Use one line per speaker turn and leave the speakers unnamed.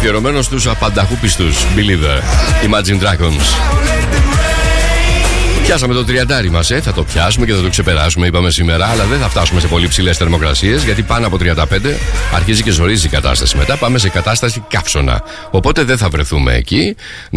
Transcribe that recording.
Αφιερωμένο στους απανταχούπιστους Believer, Imagine Dragons. Πιάσαμε το 30 μας, θα το πιάσουμε και θα το ξεπεράσουμε, είπαμε σήμερα, αλλά δεν θα φτάσουμε σε πολύ ψηλές θερμοκρασίες, γιατί πάνω από 35 αρχίζει και ζορίζει η κατάσταση μετά. Πάμε σε κατάσταση καύσωνα. Οπότε δεν θα βρεθούμε εκεί.